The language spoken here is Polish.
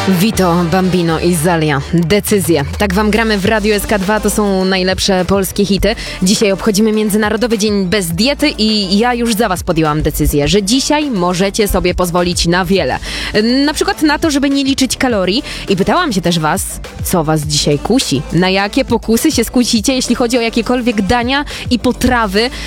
Vito, Bambino i Zalia. Decyzje. Tak wam gramy w Radiu SK2, to są najlepsze polskie hity. Dzisiaj obchodzimy Międzynarodowy Dzień Bez Diety i ja już za was podjęłam decyzję, że dzisiaj możecie sobie pozwolić na wiele. Na przykład na to, żeby nie liczyć kalorii. I pytałam się też was, co was dzisiaj kusi? Na jakie pokusy się skusicie, jeśli chodzi o jakiekolwiek dania i potrawy?